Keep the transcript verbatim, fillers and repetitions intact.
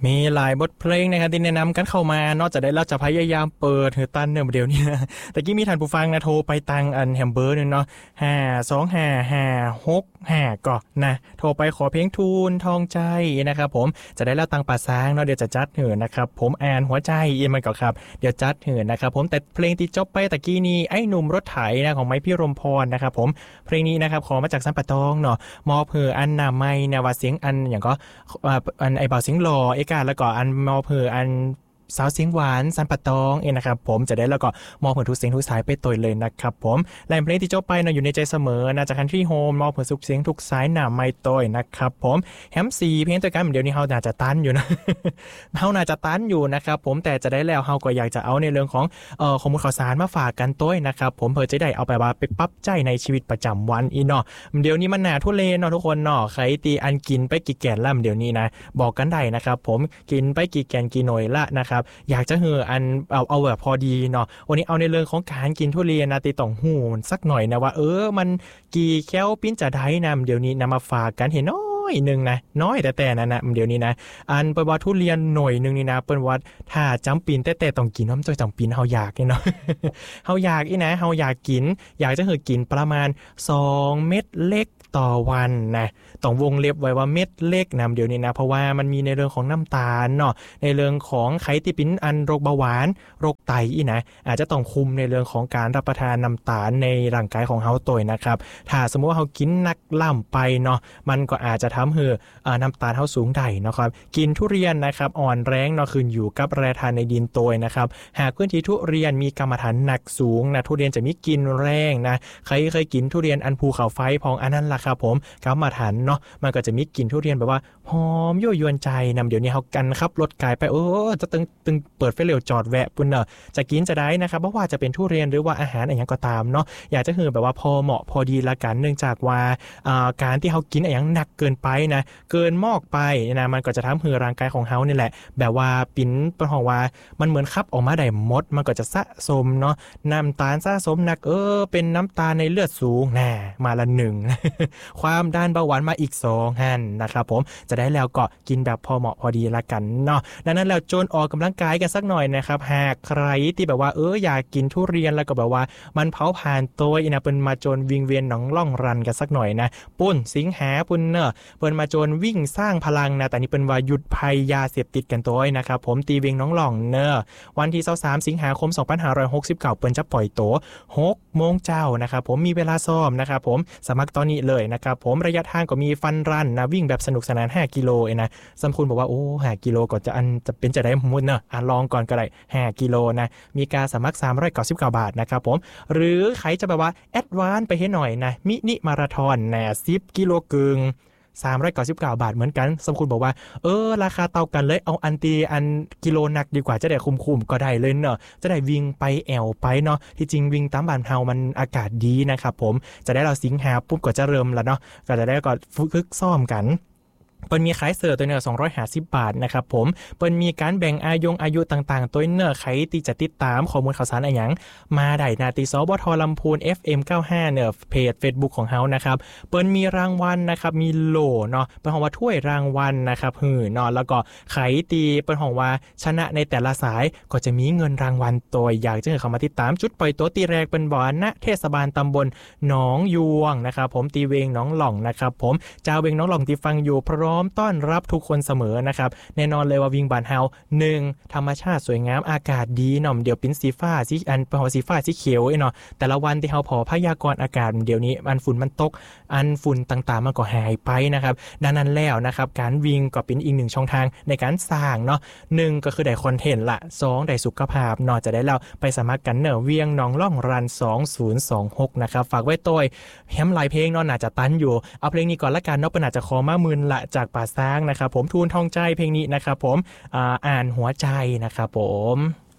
มีหลายบทเพลงนะครับที่แนะนำกันเข้ามานอกจากได้เราจะพยายามเปิดเฮตันเนี่ยเดี๋ยวนี้นะแต่กี้มีท่านผู้ฟังนะโทรไปตังอันแฮมเบอร์เนี่ยเนาะห้าสองห้าห้าหกห้าก็นะโทรไปขอเพลงทูนทองใจนะครับผมจะได้เล่าตังป่าซางเนาะเดี๋ยวจะจัดเหือนะครับผมอ่านหัวใจอินมันก็ครับเดี๋ยวจัดเหือนะครับผมแต่เพลงที่จบไปตะกี้นี้ไอ้หนุ่มรถไถนะของไม้พี่รมพรนะครับผมเพลงนี้นะครับขอมาจากสัมปะตองเนาะมอบเหืออันนาไม้นะว่าเสียงอันอย่างก็อันไอเบาเสียงหล่อเอกาแล้วก็อันมอเพื่ออันสาวเสียงหวานสันปะตองเองนะครับผมจะได้แล้วก็มอบเพื่อทุกเสียงทุกสายไปตัวเลยนะครับผมและเพลงที่จบไปนะอยู่ในใจเสมอนะจากคันทรีโฮมมอบเพื่อทุกเสียงทุกสายหน้าไม่ตัวนะครับผมแฮมซีเพลงตัวกันเดี๋ยวนี้เฮาน่าจะตันอยู่นะเฮาน่าจะตันอยู่นะครับผมแต่จะได้แล้วเฮาก็อยากจะเอาในเรื่องของเอ่อข้อมูลข่าวสารมาฝากกันตัวนะครับผมเพื่อจะได้เอาไปว่าไปปรับใจในชีวิตประจำวันอีเนาะเดี๋ยวนี้มันหนาทุเรศเนาะทุกคนเนาะใครตีอันกินไปกี่แก่นล่ำเดี๋ยวนี้นะบอกกันได้นะครับผมกินไปกี่แก่นกี่หน่วยละนะครับอยากจะเหืออันเอาเอาแบบพอดีเนาะวันนี้เอาในเรื่องของการกินทุเรียนนะตีต้องหูสักหน่อยนะว่าเออมันกี่แก้วปิ้นจะได้นะเดี๋ยวนี้นำมาฝากกันเห็นน้อยนึงนะน้อยแต่แต่นั่นนะเดี๋ยวนี้นะอันเป็นว่าทุเรียนหน่วยนึงนี่นะเป็นว่าถ้าจำปีนแต่แต่ต้องกินน้ำจอยจำปีนเฮาอยากนี่เนาะ เฮาอยากอีนะเฮาอยากกินอยากจะเหือกินประมาณสองเม็ดเล็กต่อวันนะต้องวงเล็บไว้ว่าเม็ดเล็กนะเดี๋ยวนี้นะเพราะว่ามันมีในเรื่องของน้ำตาลเนาะในเรื่องของไขที่เป็นอันโรคเบาหวานโรคไตอีนะอาจจะต้องคุมในเรื่องของการรับประทานน้ำตาลในร่างกายของเฮาตัวนะครับถ้าสมมติว่าเฮากินนักล่ำไปเนาะมันก็อาจจะทำให้น้ำตาลเฮาสูงได้นะครับกินทุเรียนนะครับอ่อนแรงเนาะขึ้นอยู่กับแร่ธาตุในดินตัวนะครับหากพื้นที่ทุเรียนมีกรรมฐานหนักสูงนะทุเรียนจะมีกลิ่นแรงนะใครเคยกินทุเรียนอันภูเขาไฟพองอันนั้นล่ะครับผมกรรมฐานเนาะมันก็จะมีกลิ่นทุเรียนแบบว่าหอมยั่วยวนใจนำเดี๋ยวนี้เฮากันครับรถกายไปโอ้จะตึงตึงเปิดไฟเร็วจอดแวะปุ่นเนาะจะกินจะได้นะครับเพราะว่าจะเป็นทุเรียนหรือว่าอาหารอะไรอย่างก็ตามเนาะอยากจะคือแบบว่าพอเหมาะพอดีละกันเนื่องจากว่าการที่เฮากินอะไรอย่างหนักเกินไปนะเกินมอกไปนะมันก็จะทำให้ร่างกายของเฮานี่แหละแบบว่าปิ้นเป็นของว่ามันเหมือนขับออกมาได้หมดมันก็จะสะสมเนาะน้ำตาลสะสมหนักเออเป็นน้ำตาลในเลือดสูงแน่มาละหนึ่ง ความดันเบาหวานมาอีกสองหั่นนะครับผมจะได้แล้วก็กินแบบพอเหมาะพอดีละกันเนาะดังนั้นแล้วโจนออกกำลังกายกันสักหน่อยนะครับหากใครที่แบบว่าเอออยากกินทุเรียนแล้วก็แบบว่ามันเผาผ่านตัวอีนะเป็นมาโจนวิงเวียนหนองล่องรันกันสักหน่อยนะปุ่นสิงหาปุ่นเนอะเปิ้นมาโจนวิ่งสร้างพลังนะแต่นี่เป็นว่าหยุดภัยยาเสพติดกันตัวนะครับผมตีเวียงน้องหล่องเนอะวันที่ยี่สิบสามสิงหาคมสองพันห้าร้อยหกสิบเก้าเปิ้นจะปล่อยตัวหกโมงเจ้านะครับผมมีเวลาซ้อมนะครับผมสมัครตอนนี้เลยนะครับผมระยะทางก็มีฟันรันนะวิ่งแบบสนุกสนานห้ากิโลเองนะสมคุณบอกว่าโอ้ห้ากิโลก็จะอันจะเป็นจะได้มุดเนอะอ่ะลองก่อนก็ได้ห้ากิโลนะมีการสมัครสามร้อยเก้าสิบเก้าบาทนะครับผมหรือใครจะแบบว่าแอดวานซ์ไปให้หน่อยนะมินิมาราธอนนะสิบกิโลกึ่งสามร้อยเก้าสิบเก้าบาทเหมือนกันสมคุณบอกว่าเออราคาเท่ากันเลยเอาอันตีอันกิโลหนักดีกว่าจะได้คุ้มๆก็ได้เลยเนาะจะได้วิ่งไปแอวไปเนาะที่จริงวิ่งตามบ้านเฮามันอากาศดีนะครับผมจะได้เราสิงหาปุ๊บก็จะเริ่มแล้วเนาะก็จะได้ก็ฝึกซ้อมกันเปิ้นมีขายเสื้อตัวเนื้อสองร้อยห้าสิบบาทนะครับผมเปิ้นมีการแบ่งอายุอายุต่างๆตัวเนื้อใครที่จะติดตามข้อมูลข่าวสารอะไรหยังมาได้นาติสบทลำพูน เอฟ เอ็ม เก้าสิบห้าเนื้อเพจ Facebook ของเฮานะครับเปิ้นมีรางวัลนะครับมีโล่เนาะเปิ้นของว่าถ้วยรางวัลนะครับหือเนาะแล้วก็ใครตีเปิ้นของว่าชนะในแต่ละสายก็จะมีเงินรางวัลตัวอยากจะให้เข้ามาติดตามจุดปล่อยตัวตีแรกเป็นบ่อณเทศบาลตำบลหนองยวงนะครับผมตีเวงหนองหล่องนะครับผมเจ้าเวงหนองหล่องที่ฟังอยู่พร้อมต้อนรับทุกคนเสมอนะครับแน่นอนเลยว่าวิ่งบานเฮาหนึ่งธรรมชาติสวยงามอากาศดีเนาะเดี๋ยวเป็นสีฟ้าสีอันพอสีฟ้าสีเขียวเนาะแต่ละวันที่เฮาพอพยากรณ์อากาศเดี๋ยวนี้อันฝุ่นมันตกอันฝุ่นต่างๆมันก็หายไปนะครับดังนั้นแล้วนะครับการวิ่งก็เป็นอีกหนึ่งช่องทางในการสร้างเนาะหนึ่งก็คือได้คอนเทนต์ละสองได้สุขภาพเนาะจะได้แล้วไปสมัครกันเนอะเวียงหนองล่องรันสองพันยี่สิบหกนะครับฝากไว้ตัวแฮมหลายเพลงเนาะน่าจะตันอยู่เอาเพลงนี้ก่อนละกันเนาะเปิ้นอาจจะขอมามื่นละจากป่าซางนะครับผมทูนทองใจเพลงนี้นะครับผม อ่า อ่านหัวใจนะครับผม